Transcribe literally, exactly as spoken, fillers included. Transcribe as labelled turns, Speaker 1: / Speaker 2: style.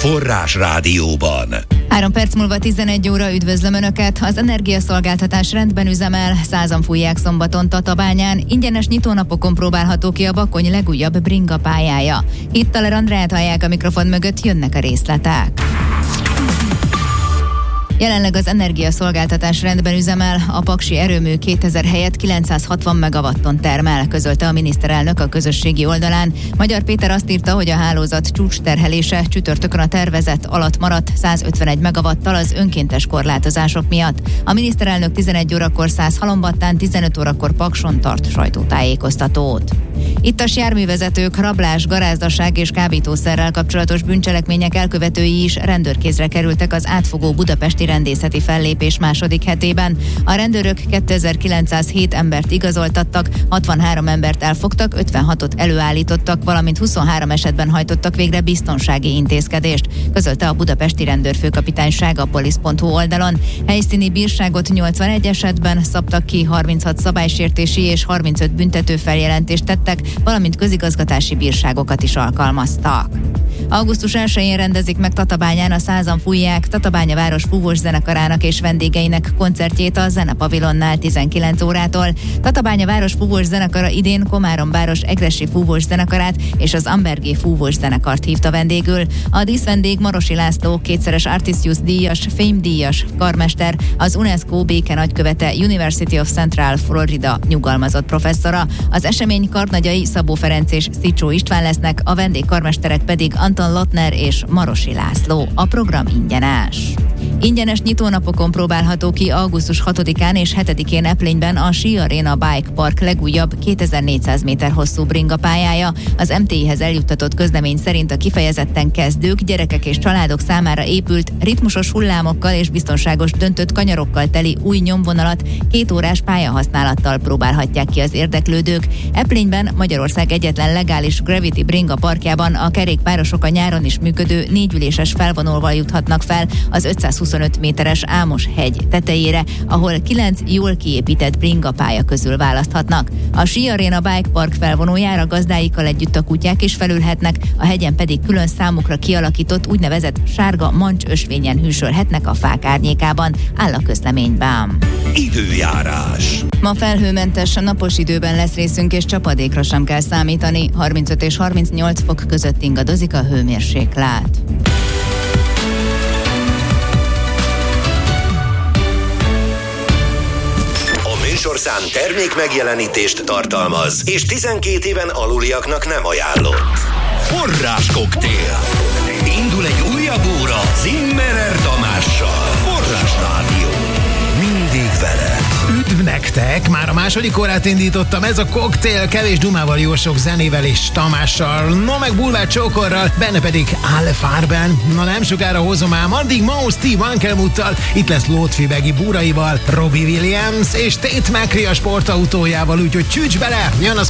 Speaker 1: Forrás Rádióban.
Speaker 2: Három perc múlva tizenegy óra, üdvözlöm Önöket. Az energiaszolgáltatás rendben üzemel, százan fújják szombaton Tatabányán. Ingyenes nyitónapokon próbálható ki a Bakony legújabb bringa pályája. Itt Taler Andrát hallják a mikrofon mögött, jönnek a részletek. Jelenleg az energiaszolgáltatás rendben üzemel, a paksi erőmű kétezer helyett kilencszázhatvan megawatton termel, közölte a miniszterelnök a közösségi oldalán. Magyar Péter azt írta, hogy a hálózat csúcsterhelése csütörtökön a tervezett alatt maradt százötvenegy megawattal az önkéntes korlátozások miatt. A miniszterelnök tizenegy órakor Százhalombattán, tizenöt órakor Pakson tart sajtótájékoztatót. Ittas járművezetők, rablás, garázdaság és kábítószerrel kapcsolatos bűncselekmények elkövetői is rendőrkézre kerültek az átfogó budapesti rendészeti fellépés második hetében. A rendőrök kétezer-kilencszázhét embert igazoltattak, hatvanhárom embert elfogtak, ötvenhatot előállítottak, valamint huszonhárom esetben hajtottak végre biztonsági intézkedést, közölte a budapesti rendőrfőkapitányság a polisz pont hu oldalon. Helyszíni bírságot nyolcvanegy esetben szabtak ki, harminchat szabálysértési és harmincöt büntető feljelentést tettek, valamint közigazgatási bírságokat is alkalmaztak. augusztus elsején rendezik meg Tatabányán a Százan fújják Tatabánya város fúvós zenekarának és vendégeinek koncertjét a Zenepavilonnál tizenkilenc órától. Tatabánya város fúvós zenekara idén Komárom város Egressy fúvós zenekarát és az Ambergé fúvós zenekart hívta vendégül. A díszvendég Marosi László, kétszeres Artisius díjas, Fame díjas karmester, az UNESCO béke nagykövete, University of Central Florida nyugalmazott professzora. Az esemény karnagyai Szabó Ferenc és Szicsó István lesznek, a vendégkarmesterek pedig Anton Lotner és Marosi László. A program ingyenes. Ingyenes nyitónapokon próbálható ki augusztus hatodikán és hetedikén Eplényben a Ski Arena Bike Park legújabb kétezer-négyszáz méter hosszú bringa pályája. Az em té i-hez eljuttatott közlemény szerint a kifejezetten kezdők, gyerekek és családok számára épült, ritmusos hullámokkal és biztonságos döntött kanyarokkal teli új nyomvonalat két órás pályahasználattal próbálhatják ki az érdeklődők. Eplényben, Magyarország egyetlen legális Gravity bringa parkjában a kerékpárosok a nyáron is működő négyüléses felvonóval juthatnak fel az ötszázhuszonöt méteres Ámos hegy tetejére, ahol kilenc jól kiépített bringa pálya közül választhatnak. A Ski Arena Bike Park felvonójára gazdáikkal együtt a kutyák is felülhetnek, a hegyen pedig külön számukra kialakított úgynevezett sárga mancs ösvényen hűsölhetnek a fák árnyékában, áll a közleményben.
Speaker 1: Időjárás.
Speaker 2: Ma felhőmentes, napos időben lesz részünk, és csapadékra sem kell számítani. harmincöt és harmincnyolc fok között ingadozik a hőmérséklet.
Speaker 1: Műsorszám termék megjelenítést tartalmaz, és tizenkét éven aluliaknak nem ajánlott. Forrás koktél. Indul egy újabb óra Zimmerer Tamással. Forrás Rádió. Mindig veled.
Speaker 3: Üdv nektek! Már a második órát indítottam, ez a koktél, kevés dumával, jó sok zenével és Tamással, no meg Bulvár Csókorral, benne pedig Alle Farben. Na nem sokára hozom ám, addig Mouse T. Vankelmuttal, itt lesz Lótfi Begi búraival, Robbie Williams és Tate McRae a sportautójával, úgyhogy csücs bele, jön az